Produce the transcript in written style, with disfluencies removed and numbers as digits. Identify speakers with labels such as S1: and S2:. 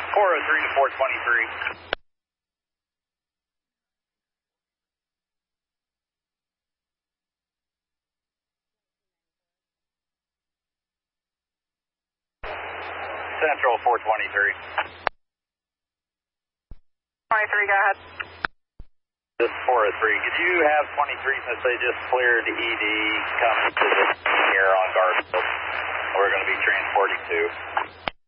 S1: 403 to 423. Central 423.
S2: 23, go ahead.
S1: This is 403. Could you have 23 since they just cleared ED coming to this here on Garfield? We're going to be transporting to.